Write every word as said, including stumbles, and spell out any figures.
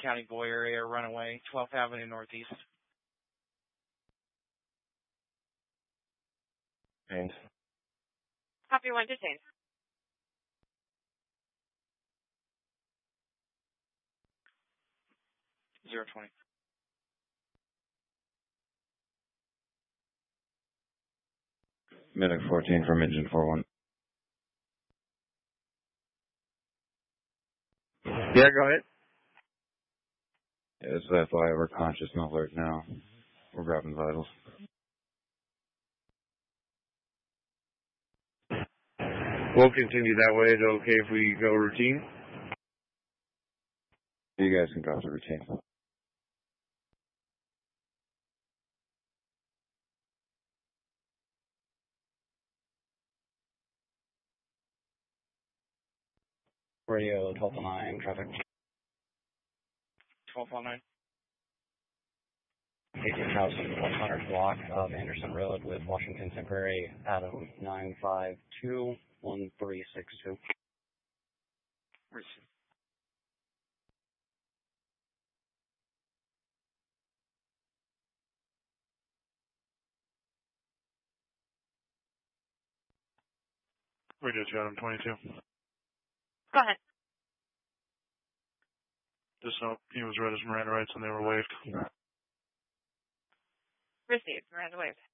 County Boy area, runaway, twelfth Avenue Northeast. And Copy one, detained. Zero twenty. Medic fourteen from engine four one. Yeah, go ahead. Yeah, it's F Y I, we're conscious and alert now. We're grabbing vitals. We'll continue that way. Is it okay if we go routine? You guys can go to routine. Radio twelve oh nine, traffic. twelve oh nine. eighteen thousand one hundred block of Anderson Road with Washington Temporary, Adam nine five two one three six two. Receive. Radio to Adam twenty-two. Go ahead. Just know he was read his Miranda rights and they were waived. Received. Miranda waived.